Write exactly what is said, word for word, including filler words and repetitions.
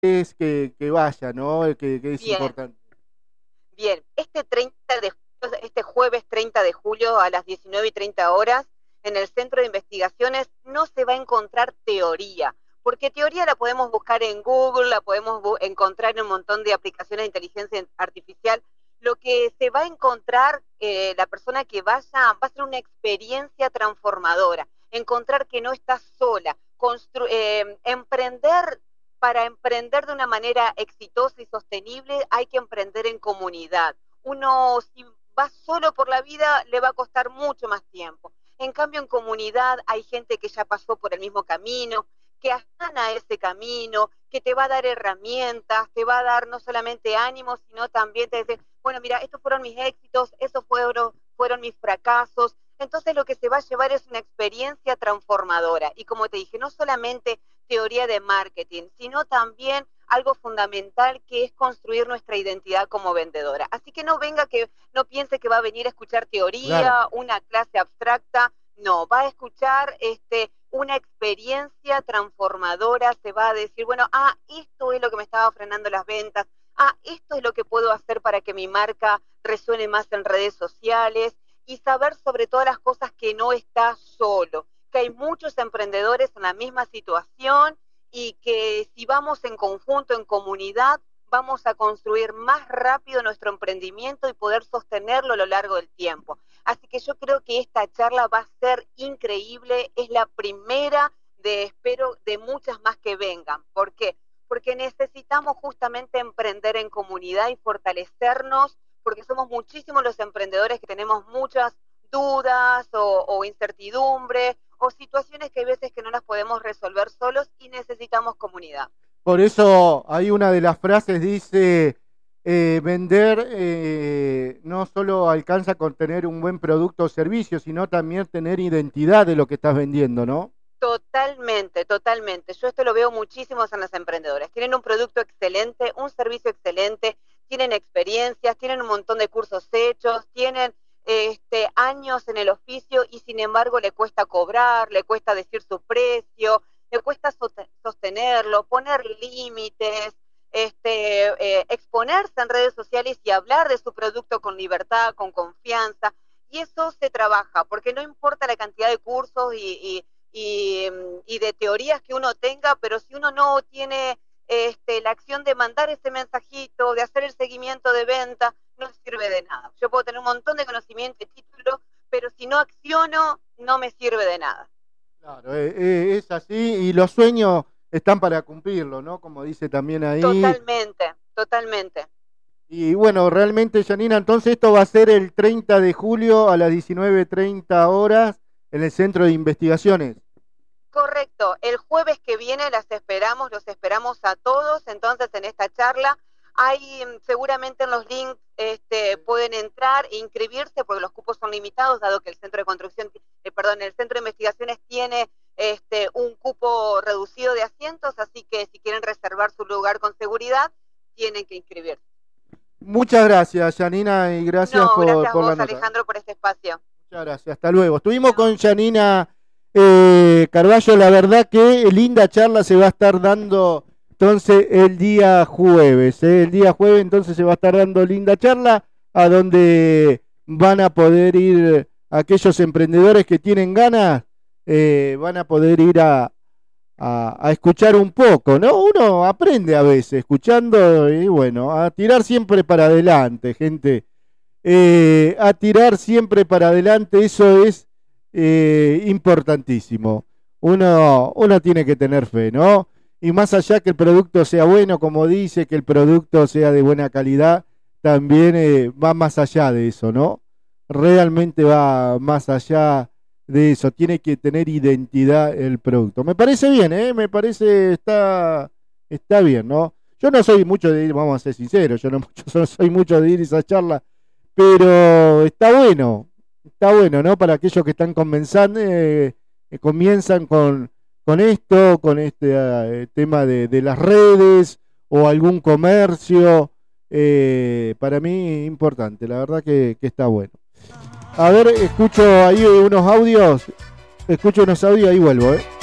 es que, que vaya, ¿no? Que, que es Bien, importante. bien. Este treinta de julio, este jueves treinta de julio a las diecinueve y treinta horas, en el Centro de Investigaciones no se va a encontrar teoría, porque teoría la podemos buscar en Google, la podemos encontrar en un montón de aplicaciones de inteligencia artificial. Lo que se va a encontrar eh, la persona que vaya va a ser una experiencia transformadora, encontrar que no estás sola, constru eh, emprender. Para emprender de una manera exitosa y sostenible hay que emprender en comunidad. Uno, si va solo por la vida, le va a costar mucho más tiempo. En cambio, en comunidad hay gente que ya pasó por el mismo camino, que allana ese camino, que te va a dar herramientas, te va a dar no solamente ánimo, sino también te dice, bueno, mira, estos fueron mis éxitos, esos fueron, fueron mis fracasos. Entonces lo que se va a llevar es una experiencia transformadora. Y como te dije, no solamente teoría de marketing, sino también algo fundamental que es construir nuestra identidad como vendedora. Así que no venga que no piense que va a venir a escuchar Claro. teoría, una clase abstracta, no, va a escuchar este, una experiencia transformadora, se va a decir, bueno, ah, esto es lo que me estaba frenando las ventas, ah, esto es lo que puedo hacer para que mi marca resuene más en redes sociales y saber sobre todas las cosas que no está solo, que hay muchos emprendedores en la misma situación y que si vamos en conjunto, en comunidad, vamos a construir más rápido nuestro emprendimiento y poder sostenerlo a lo largo del tiempo. Así que yo creo que esta charla va a ser increíble, es la primera de, espero, de muchas más que vengan. ¿Por qué? Porque necesitamos justamente emprender en comunidad y fortalecernos, porque somos muchísimos los emprendedores que tenemos muchas dudas o, o incertidumbre o situaciones que hay veces que no las podemos resolver solos y necesitamos comunidad. Por eso hay una de las frases dice, eh, vender eh, no solo alcanza con tener un buen producto o servicio, sino también tener identidad de lo que estás vendiendo, ¿no? Totalmente, totalmente. Yo esto lo veo muchísimos en los emprendedores. Tienen un producto excelente, un servicio excelente, tienen experiencias, tienen un montón de cursos hechos, tienen este, años en el oficio y sin embargo le cuesta cobrar, le cuesta decir su precio, le cuesta sostenerlo, poner límites, este, eh, exponerse en redes sociales y hablar de su producto con libertad, con confianza. Y eso se trabaja, porque no importa la cantidad de cursos y, y Y, y de teorías que uno tenga, pero si uno no tiene este, la acción de mandar ese mensajito, de hacer el seguimiento de venta, no sirve de nada. Yo puedo tener un montón de conocimiento y títulos, pero si no acciono, no me sirve de nada. Claro, eh, eh, es así y los sueños están para cumplirlo, ¿no? Como dice también ahí. Totalmente, totalmente. Y bueno, realmente, Janina, entonces esto va a ser el treinta de julio a las diecinueve treinta horas en el Centro de Investigaciones. Correcto, el jueves que viene las esperamos, los esperamos a todos, entonces en esta charla hay seguramente en los links este, pueden entrar e inscribirse porque los cupos son limitados, dado que el centro de construcción, eh, perdón, el centro de investigaciones tiene este, un cupo reducido de asientos, así que si quieren reservar su lugar con seguridad, tienen que inscribirse. Muchas gracias, Janina, y gracias No, por, gracias a por la vos, nota. Alejandro, por este espacio. Muchas gracias, hasta luego. Estuvimos con Janina eh, Carballo, la verdad que linda charla se va a estar dando entonces el día jueves. ¿eh? El día jueves entonces se va a estar dando linda charla a donde van a poder ir aquellos emprendedores que tienen ganas, eh, van a poder ir a, a, a escuchar un poco, ¿no? Uno aprende a veces escuchando y bueno, a tirar siempre para adelante, gente. Eh, a tirar siempre para adelante, eso es eh, importantísimo. Uno, uno tiene que tener fe, ¿no? Y más allá que el producto sea bueno, como dice, que el producto sea de buena calidad, también eh, va más allá de eso, ¿no? Realmente va más allá de eso. Tiene que tener identidad el producto. Me parece bien, ¿eh? Me parece está, está bien, ¿no? Yo no soy mucho de ir, vamos a ser sinceros, yo no, mucho, no soy mucho de ir a esa charla, pero está bueno, está bueno, ¿no? Para aquellos que están comenzando, eh, eh, comienzan con, con esto, con este eh, tema de, de las redes o algún comercio, eh, para mí importante, la verdad que, que está bueno. A ver, escucho ahí unos audios, escucho unos audios y vuelvo, ¿eh?